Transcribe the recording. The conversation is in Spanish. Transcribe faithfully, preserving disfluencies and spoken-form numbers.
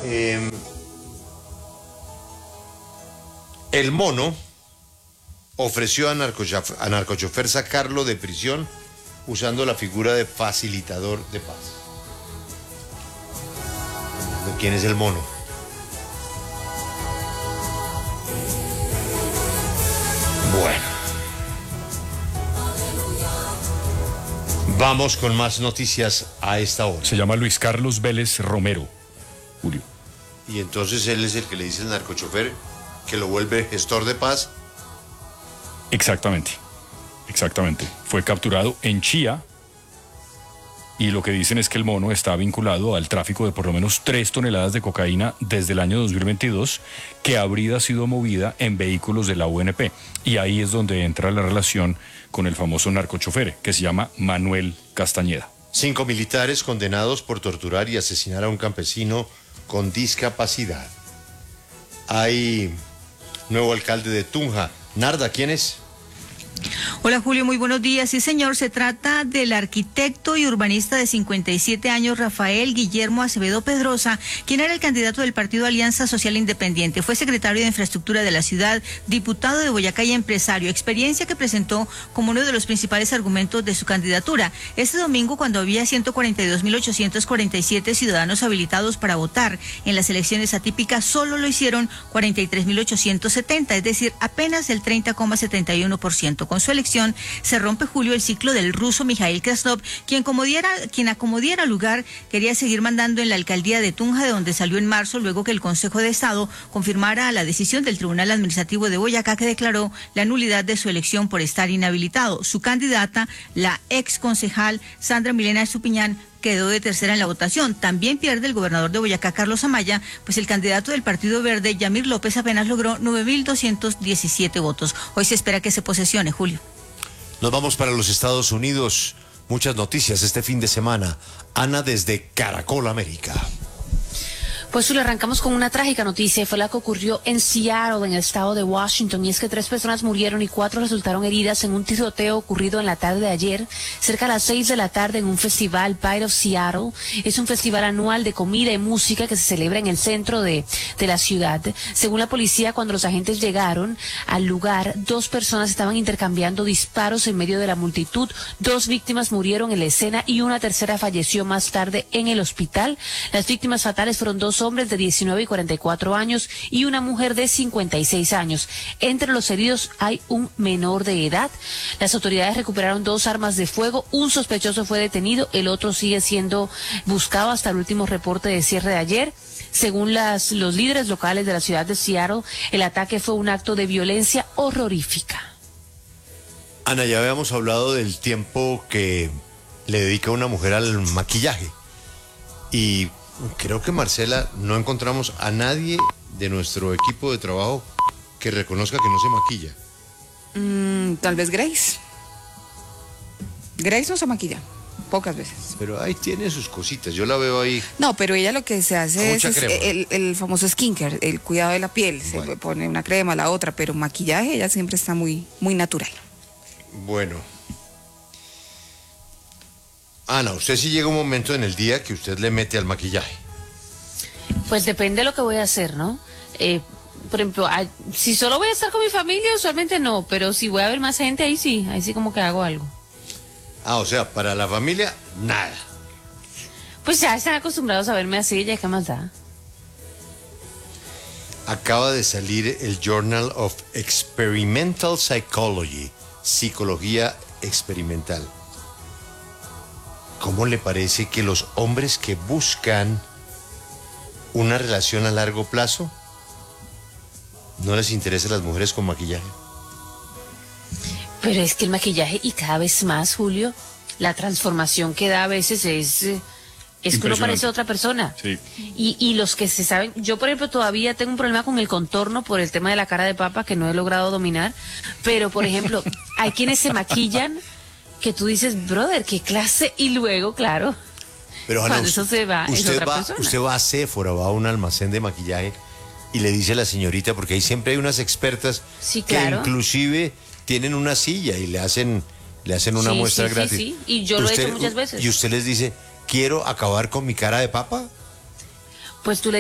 Eh, el mono ofreció a, narcochofer, a narcochofer sacarlo de prisión usando la figura de facilitador de paz. ¿Quién es el mono? Bueno. Vamos con más noticias a esta hora. Se llama Luis Carlos Vélez Romero, Julio. Y entonces él es el que le dice al narcochofer que lo vuelve gestor de paz. Exactamente, exactamente. Fue capturado en Chía y lo que dicen es que el mono está vinculado al tráfico de por lo menos tres toneladas de cocaína desde el año dos mil veintidós que habría sido movida en vehículos de la U N P. Y ahí es donde entra la relación con el famoso narcochofer, que se llama Manuel Castañeda. Cinco militares condenados por torturar y asesinar a un campesino con discapacidad. Hay nuevo alcalde de Tunja. Narda, ¿quién es? Hola Julio, muy buenos días. Sí señor, se trata del arquitecto y urbanista de cincuenta y siete años Rafael Guillermo Acevedo Pedrosa, quien era el candidato del partido Alianza Social Independiente. Fue secretario de Infraestructura de la ciudad, diputado de Boyacá y empresario, experiencia que presentó como uno de los principales argumentos de su candidatura. Este domingo, cuando había ciento cuarenta y dos mil ochocientos cuarenta y siete ciudadanos habilitados para votar en las elecciones atípicas, solo lo hicieron cuarenta y tres mil ochocientos setenta, es decir, apenas el treinta coma setenta y uno por ciento. Con su elección se rompe, Julio, el ciclo del ruso Mijail Krasnov, quien, como diera, quien a como diera lugar quería seguir mandando en la alcaldía de Tunja, de donde salió en marzo, luego que el Consejo de Estado confirmara la decisión del Tribunal Administrativo de Boyacá, que declaró la nulidad de su elección por estar inhabilitado. Su candidata, la ex concejal Sandra Milena Estupiñán, quedó de tercera en la votación. También pierde el gobernador de Boyacá, Carlos Amaya, pues el candidato del Partido Verde, Yamir López, apenas logró nueve mil doscientos diecisiete votos. Hoy se espera que se posesione, Julio. Nos vamos para los Estados Unidos. Muchas noticias este fin de semana. Ana desde Caracol, América. Pues le arrancamos con una trágica noticia, fue la que ocurrió en Seattle, en el estado de Washington, y es que tres personas murieron y cuatro resultaron heridas en un tiroteo ocurrido en la tarde de ayer, cerca a las seis de la tarde, en un festival, Pride of Seattle. Es un festival anual de comida y música que se celebra en el centro de, de la ciudad. Según la policía, cuando los agentes llegaron al lugar, dos personas estaban intercambiando disparos en medio de la multitud, dos víctimas murieron en la escena y una tercera falleció más tarde en el hospital. Las víctimas fatales fueron dos hombres de diecinueve y cuarenta y cuatro años y una mujer de cincuenta y seis años. Entre los heridos hay un menor de edad. Las autoridades recuperaron dos armas de fuego, un sospechoso fue detenido, el otro sigue siendo buscado hasta el último reporte de cierre de ayer. Según las, los líderes locales de la ciudad de Seattle, el ataque fue un acto de violencia horrorífica. Ana, ya habíamos hablado del tiempo que le dedica una mujer al maquillaje y creo que, Marcela, no encontramos a nadie de nuestro equipo de trabajo que reconozca que no se maquilla. Mm, tal vez Grace. Grace no se maquilla, pocas veces. Pero ahí tiene sus cositas, yo la veo ahí. No, pero ella lo que se hace es, es crema. el, el famoso skincare, el cuidado de la piel. Bueno. Se pone una crema, la otra, pero maquillaje ella siempre está muy, muy natural. Bueno. Ana, usted sí llega un momento en el día que usted le mete al maquillaje. Pues depende de lo que voy a hacer, ¿no? Eh, por ejemplo, a, si solo voy a estar con mi familia, usualmente no, pero si voy a ver más gente, ahí sí, ahí sí como que hago algo. Ah, o sea, para la familia, nada. Pues ya están acostumbrados a verme así, ya qué más da. Acaba de salir el Journal of Experimental Psychology, Psicología Experimental. ¿Cómo le parece que los hombres que buscan una relación a largo plazo no les interesa a las mujeres con maquillaje? Pero es que el maquillaje, y cada vez más, Julio, la transformación que da a veces es, es que uno parece otra persona. Sí. Y, y los que se saben, yo por ejemplo todavía tengo un problema con el contorno por el tema de la cara de papa que no he logrado dominar, pero por ejemplo, hay quienes se maquillan que tú dices, brother, qué clase, y luego, claro, pero Ana, cuando eso se va, es usted otra va, persona. usted va a Sephora, va a un almacén de maquillaje y le dice a la señorita, porque ahí siempre hay unas expertas Sí, claro. que inclusive tienen una silla y le hacen, le hacen una Sí, muestra sí, gratis. sí, sí, y yo lo he hecho muchas veces. Y usted les dice, quiero acabar con mi cara de papa. Pues tú le